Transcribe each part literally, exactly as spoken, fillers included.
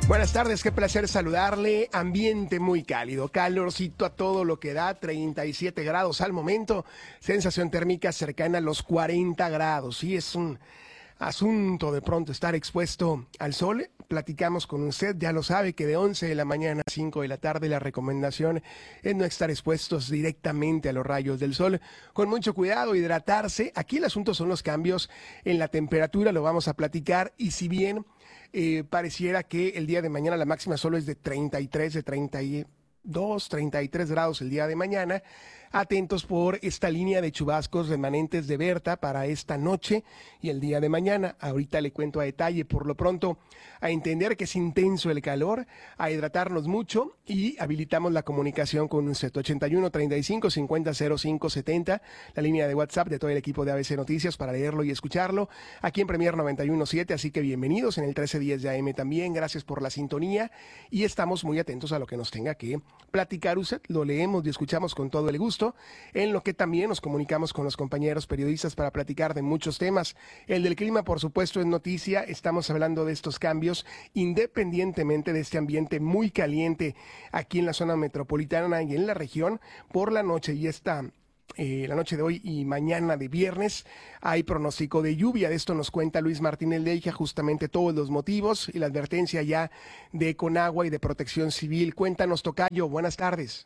Buenas tardes, qué placer saludarle. Ambiente muy cálido, calorcito a todo lo que da, treinta y siete grados al momento, sensación térmica cercana a los cuarenta grados. Sí, es un asunto de pronto estar expuesto al sol. Platicamos con usted, ya lo sabe, que de once de la mañana a cinco de la tarde la recomendación es no estar expuestos directamente a los rayos del sol. Con mucho cuidado, hidratarse. Aquí el asunto son los cambios en la temperatura, lo vamos a platicar. Y si bien eh, pareciera que el día de mañana la máxima solo es de treinta y tres, de treinta y dos, treinta y tres grados el día de mañana, atentos por esta línea de chubascos remanentes de Berta para esta noche y el día de mañana. Ahorita le cuento a detalle. Por lo pronto, a entender que es intenso el calor, a hidratarnos mucho y habilitamos la comunicación con usted. ochenta y uno, treinta y cinco, cincuenta, cero cinco, setenta, la línea de WhatsApp de todo el equipo de A B C Noticias para leerlo y escucharlo aquí en Premier noventa y uno punto siete, así que bienvenidos en el trece diez de A M también. Gracias por la sintonía y estamos muy atentos a lo que nos tenga que platicar usted. Lo leemos y escuchamos con todo el gusto, en lo que también nos comunicamos con los compañeros periodistas para platicar de muchos temas. El del clima, por supuesto, es noticia. Estamos hablando de estos cambios independientemente de este ambiente muy caliente aquí en la zona metropolitana y en la región. Por la noche y esta Eh, la noche de hoy y mañana de viernes hay pronóstico de lluvia. De esto nos cuenta Luis Martínez Leija, justamente todos los motivos y la advertencia ya de Conagua y de Protección Civil. Cuéntanos, tocayo, buenas tardes.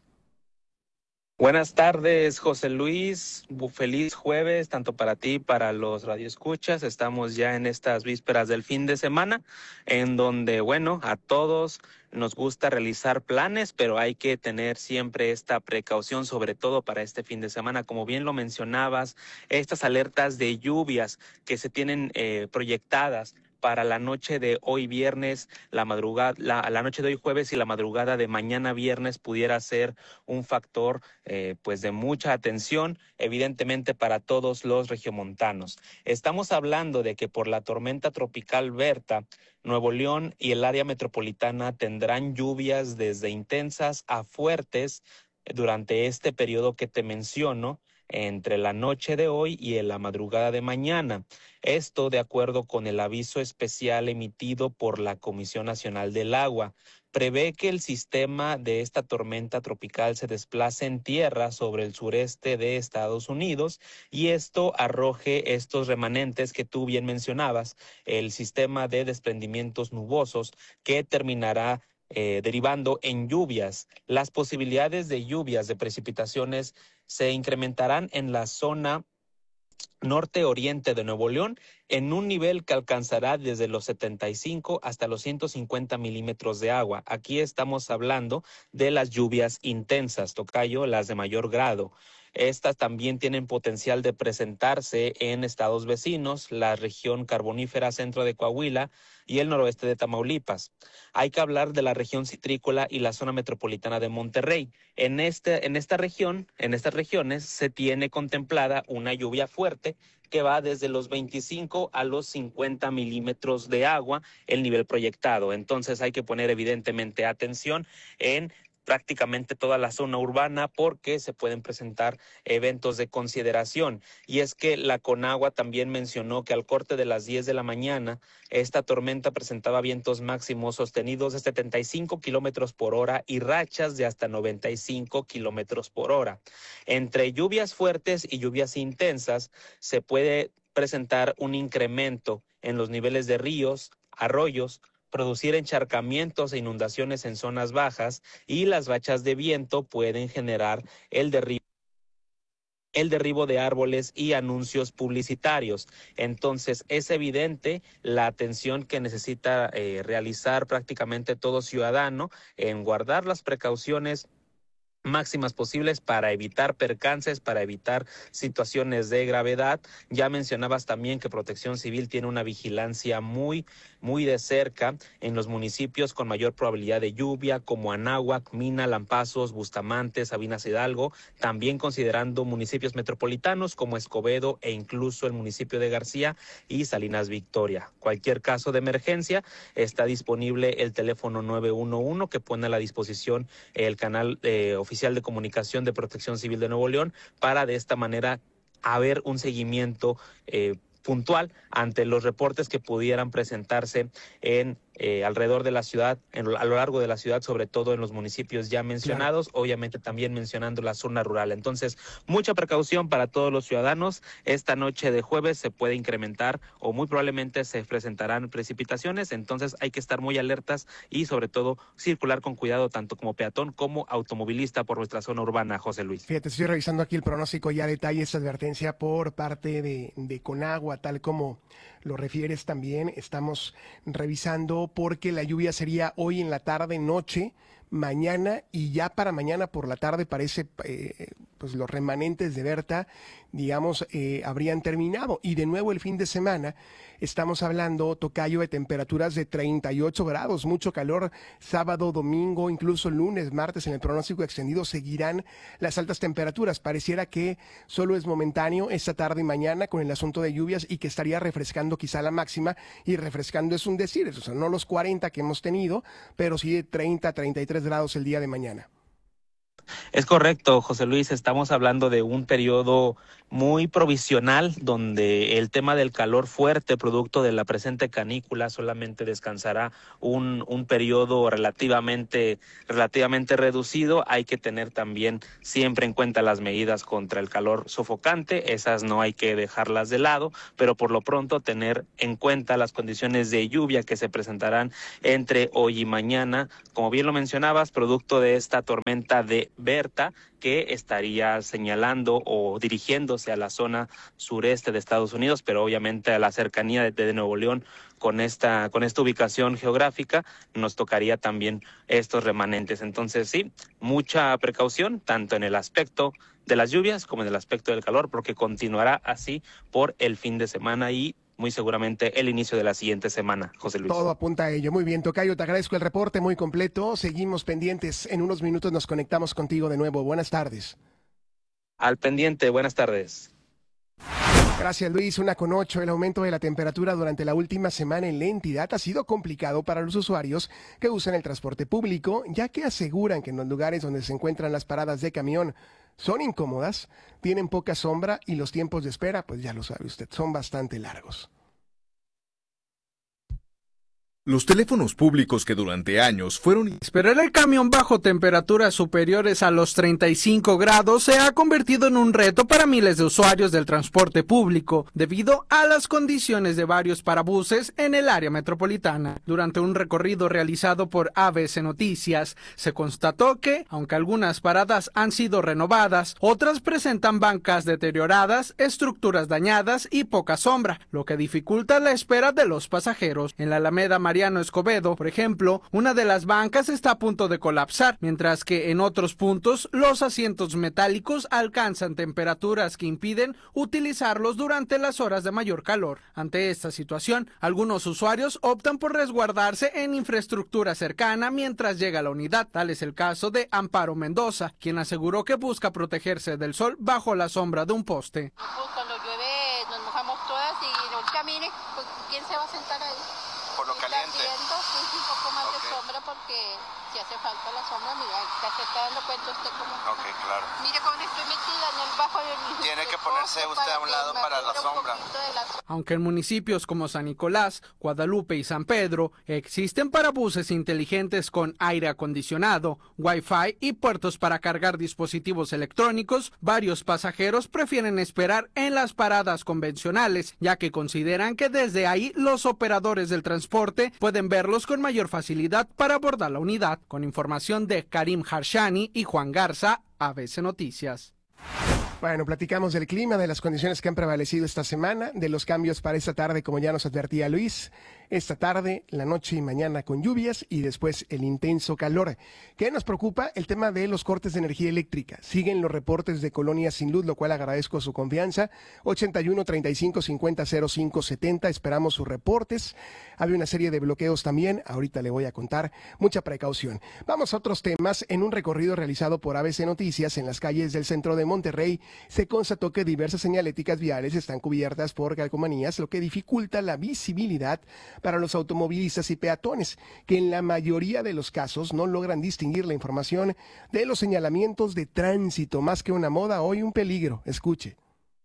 Buenas tardes, José Luis. Feliz jueves, tanto para ti, para los radioescuchas. Estamos ya en estas vísperas del fin de semana, en donde, bueno, a todos nos gusta realizar planes, pero hay que tener siempre esta precaución, sobre todo para este fin de semana. Como bien lo mencionabas, estas alertas de lluvias que se tienen eh, proyectadas para la noche de hoy viernes, la madrugada, la, la noche de hoy jueves y la madrugada de mañana viernes pudiera ser un factor eh, pues de mucha atención, evidentemente para todos los regiomontanos. Estamos hablando de que por la tormenta tropical Berta, Nuevo León y el área metropolitana tendrán lluvias desde intensas a fuertes durante este periodo que te menciono, entre la noche de hoy y en la madrugada de mañana. Esto de acuerdo con el aviso especial emitido por la Comisión Nacional del Agua. Prevé que el sistema de esta tormenta tropical se desplace en tierra sobre el sureste de Estados Unidos y esto arroje estos remanentes que tú bien mencionabas, el sistema de desprendimientos nubosos que terminará eh, derivando en lluvias. Las posibilidades de lluvias, de precipitaciones, se incrementarán en la zona norte-oriente de Nuevo León en un nivel que alcanzará desde los setenta y cinco hasta los ciento cincuenta milímetros de agua. Aquí estamos hablando de las lluvias intensas, tocayo, las de mayor grado. Estas también tienen potencial de presentarse en estados vecinos, la región carbonífera centro de Coahuila y el noroeste de Tamaulipas. Hay que hablar de la región citrícola y la zona metropolitana de Monterrey. En, este, en esta región, en estas regiones se tiene contemplada una lluvia fuerte que va desde los veinticinco a los cincuenta milímetros de agua, el nivel proyectado. Entonces hay que poner evidentemente atención en prácticamente toda la zona urbana porque se pueden presentar eventos de consideración. Y es que la Conagua también mencionó que al corte de las diez de la mañana, esta tormenta presentaba vientos máximos sostenidos de setenta y cinco kilómetros por hora y rachas de hasta noventa y cinco kilómetros por hora. Entre lluvias fuertes y lluvias intensas se puede presentar un incremento en los niveles de ríos, arroyos, producir encharcamientos e inundaciones en zonas bajas y las rachas de viento pueden generar el derribo el derribo de árboles y anuncios publicitarios. Entonces, es evidente la atención que necesita eh, realizar prácticamente todo ciudadano en guardar las precauciones máximas posibles para evitar percances, para evitar situaciones de gravedad. Ya mencionabas también que Protección Civil tiene una vigilancia muy, muy de cerca en los municipios con mayor probabilidad de lluvia, como Anáhuac, Mina, Lampazos, Bustamante, Sabinas Hidalgo, también considerando municipios metropolitanos como Escobedo e incluso el municipio de García y Salinas Victoria. Cualquier caso de emergencia está disponible el teléfono nueve uno uno que pone a la disposición el canal eh, oficial oficial de comunicación de Protección Civil de Nuevo León para de esta manera haber un seguimiento eh, puntual ante los reportes que pudieran presentarse en eh, alrededor de la ciudad, en, a lo largo de la ciudad, sobre todo en los municipios ya mencionados, claro. Obviamente también mencionando la zona rural. Entonces, mucha precaución para todos los ciudadanos. Esta noche de jueves se puede incrementar o muy probablemente se presentarán precipitaciones, entonces hay que estar muy alertas y sobre todo circular con cuidado tanto como peatón como automovilista por nuestra zona urbana, José Luis. Fíjate, estoy revisando aquí el pronóstico ya a detalle, esta advertencia por parte de, de Conagua, tal como lo refieres también. Estamos revisando porque la lluvia sería hoy en la tarde, noche, mañana, y ya para mañana por la tarde parece eh, pues los remanentes de Berta, digamos, eh, habrían terminado. Y de nuevo el fin de semana estamos hablando, tocayo, de temperaturas de treinta y ocho grados, mucho calor, sábado, domingo, incluso lunes, martes, en el pronóstico extendido seguirán las altas temperaturas. Pareciera que solo es momentáneo esta tarde y mañana con el asunto de lluvias y que estaría refrescando quizá la máxima, y refrescando es un decir, o sea, no los cuarenta que hemos tenido, pero sí de treinta, treinta y tres grados el día de mañana. Es correcto, José Luis, estamos hablando de un periodo muy provisional donde el tema del calor fuerte producto de la presente canícula solamente descansará un, un periodo relativamente, relativamente reducido. Hay que tener también siempre en cuenta las medidas contra el calor sofocante, esas no hay que dejarlas de lado, pero por lo pronto tener en cuenta las condiciones de lluvia que se presentarán entre hoy y mañana, como bien lo mencionabas, producto de esta tormenta de Berta, que estaría señalando o dirigiéndose a la zona sureste de Estados Unidos, pero obviamente a la cercanía de, de Nuevo León, con esta, con esta ubicación geográfica, nos tocaría también estos remanentes. Entonces sí, mucha precaución, tanto en el aspecto de las lluvias como en el aspecto del calor, porque continuará así por el fin de semana y muy seguramente el inicio de la siguiente semana, José Luis. Todo apunta a ello. Muy bien, tocayo, te agradezco el reporte muy completo. Seguimos pendientes. En unos minutos nos conectamos contigo de nuevo. Buenas tardes. Al pendiente, buenas tardes. Gracias, Luis. Una con ocho. El aumento de la temperatura durante la última semana en la entidad ha sido complicado para los usuarios que usan el transporte público, ya que aseguran que en los lugares donde se encuentran las paradas de camión son incómodas, tienen poca sombra y los tiempos de espera, pues ya lo sabe usted, son bastante largos. Los teléfonos públicos que durante años fueron... Esperar el camión bajo temperaturas superiores a los treinta y cinco grados se ha convertido en un reto para miles de usuarios del transporte público debido a las condiciones de varios parabuses en el área metropolitana. Durante un recorrido realizado por A B C Noticias, se constató que, aunque algunas paradas han sido renovadas, otras presentan bancas deterioradas, estructuras dañadas y poca sombra, lo que dificulta la espera de los pasajeros. En la Alameda Mariano Escobedo, por ejemplo, una de las bancas está a punto de colapsar, mientras que en otros puntos los asientos metálicos alcanzan temperaturas que impiden utilizarlos durante las horas de mayor calor. Ante esta situación, algunos usuarios optan por resguardarse en infraestructura cercana mientras llega la unidad. Tal es el caso de Amparo Mendoza, quien aseguró que busca protegerse del sol bajo la sombra de un poste. Cuando llueve nos mojamos todas y los camines, pues, ¿quién se va a sentar ahí? Por lo caliente. Viendo, sí, un poco más okay. de sombra porque si hace falta la sombra, mira, ya se está dando cuenta usted cómo. Ok, claro. Mire cómo estoy metida en el bajo del... Tiene que ponerse usted a un lado para la sombra. La... Aunque en municipios como San Nicolás, Guadalupe y San Pedro existen parabuses inteligentes con aire acondicionado, Wi-Fi y puertos para cargar dispositivos electrónicos, varios pasajeros prefieren esperar en las paradas convencionales, ya que consideran que desde ahí los operadores del transporte pueden verlos con mayor facilidad para abordar la unidad. Con información de Karim Harshani y Juan Garza, A B C Noticias. Bueno, platicamos del clima, de las condiciones que han prevalecido esta semana, de los cambios para esta tarde, como ya nos advertía Luis. Esta tarde, la noche y mañana con lluvias y después el intenso calor. ¿Qué nos preocupa? El tema de los cortes de energía eléctrica. Siguen los reportes de colonias sin luz, lo cual agradezco su confianza. ochenta y uno, treinta y cinco, cincuenta, cero cinco, setenta. Esperamos sus reportes. Había una serie de bloqueos también. Ahorita le voy a contar. Mucha precaución. Vamos a otros temas. En un recorrido realizado por A B C Noticias en las calles del centro de Monterrey, se constató que diversas señaléticas viales están cubiertas por calcomanías, lo que dificulta la visibilidad para los automovilistas y peatones, que en la mayoría de los casos no logran distinguir la información de los señalamientos de tránsito. Más que una moda, hoy un peligro. Escuche.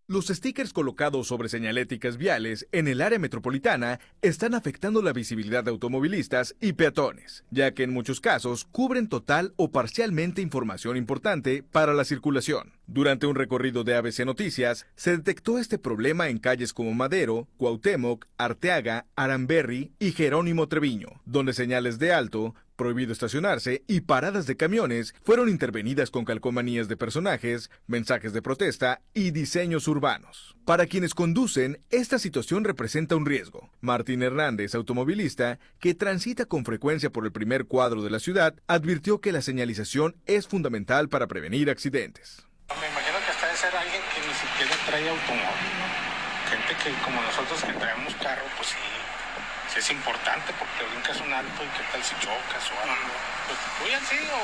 Los stickers colocados sobre señaléticas viales en el área metropolitana están afectando la visibilidad de automovilistas y peatones, ya que en muchos casos cubren total o parcialmente información importante para la circulación. Durante un recorrido de A B C Noticias, se detectó este problema en calles como Madero, Cuauhtémoc, Arteaga, Aramberri y Jerónimo Treviño, donde señales de alto, prohibido estacionarse y paradas de camiones fueron intervenidas con calcomanías de personajes, mensajes de protesta y diseños urbanos. Para quienes conducen, esta situación representa un riesgo. Martín Hernández, automovilista, que transita con frecuencia por el primer cuadro de la ciudad, advirtió que la señalización es fundamental para prevenir accidentes. Me imagino que hasta de ser alguien que ni siquiera trae automóvil, ¿no? Gente que como nosotros que traemos carro, pues sí. Sí es importante porque brincas un alto y qué tal si chocas o algo. Pues voy así o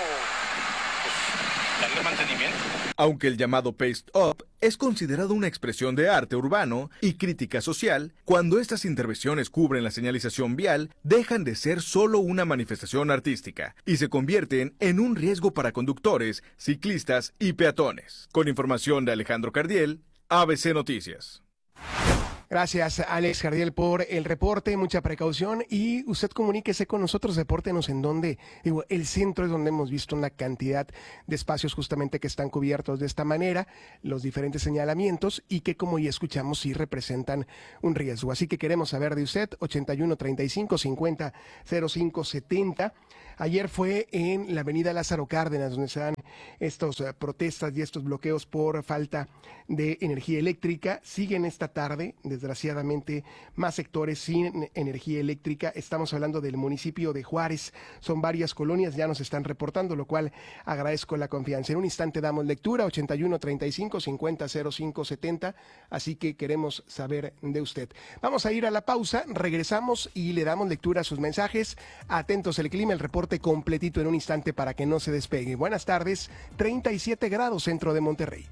pues darle mantenimiento. Aunque el llamado Pace Up es considerado una expresión de arte urbano y crítica social, cuando estas intervenciones cubren la señalización vial, dejan de ser solo una manifestación artística y se convierten en un riesgo para conductores, ciclistas y peatones. Con información de Alejandro Cardiel, A B C Noticias. Gracias, Alex Cardiel, por el reporte. Mucha precaución y usted comuníquese con nosotros, repórtenos en donde, digo, el centro es donde hemos visto una cantidad de espacios justamente que están cubiertos de esta manera, los diferentes señalamientos y que, como ya escuchamos, sí representan un riesgo. Así que queremos saber de usted, ochenta y uno, treinta y cinco, cincuenta, cero cinco, setenta. Ayer fue en la avenida Lázaro Cárdenas, donde se dan estas uh, protestas y estos bloqueos por falta de energía eléctrica. Siguen esta tarde, desgraciadamente, más sectores sin energía eléctrica. Estamos hablando del municipio de Juárez. Son varias colonias, ya nos están reportando, lo cual agradezco la confianza. En un instante damos lectura, ochenta y uno, treinta y cinco, cincuenta, cero cinco, setenta. Así que queremos saber de usted. Vamos a ir a la pausa, regresamos y le damos lectura a sus mensajes. Atentos al clima, el reporte completito en un instante para que no se despegue. Buenas tardes, treinta y siete grados centro de Monterrey.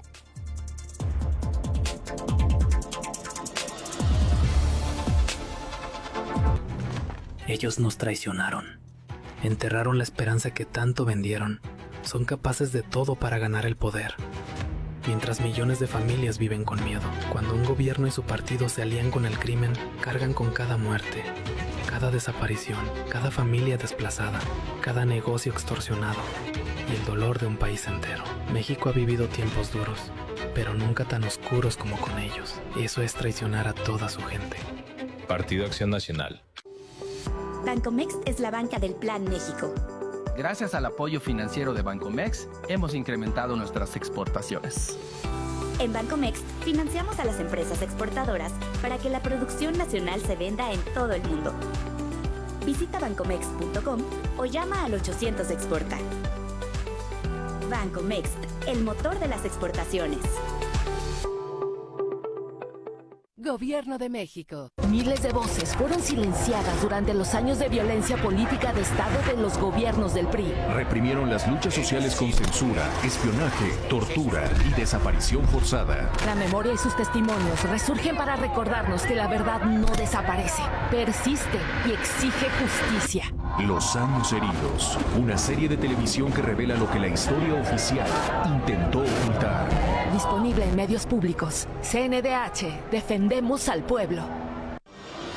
Ellos nos traicionaron, enterraron la esperanza que tanto vendieron, son capaces de todo para ganar el poder. Mientras millones de familias viven con miedo, cuando un gobierno y su partido se alían con el crimen, cargan con cada muerte, cada desaparición, cada familia desplazada, cada negocio extorsionado y el dolor de un país entero. México ha vivido tiempos duros, pero nunca tan oscuros como con ellos. Eso es traicionar a toda su gente. Partido Acción Nacional. Bancomext es la banca del Plan México. Gracias al apoyo financiero de Bancomext, hemos incrementado nuestras exportaciones. En Bancomext, financiamos a las empresas exportadoras para que la producción nacional se venda en todo el mundo. Visita bancomext punto com o llama al ochocientos exporta. Bancomext, el motor de las exportaciones. Gobierno de México. Miles de voces fueron silenciadas durante los años de violencia política de Estado de los gobiernos del P R I. Reprimieron las luchas sociales con censura, espionaje, tortura y desaparición forzada. La memoria y sus testimonios resurgen para recordarnos que la verdad no desaparece, persiste y exige justicia. Los años heridos, una serie de televisión que revela lo que la historia oficial intentó ocultar. Disponible en medios públicos. C N D H, defendemos al pueblo.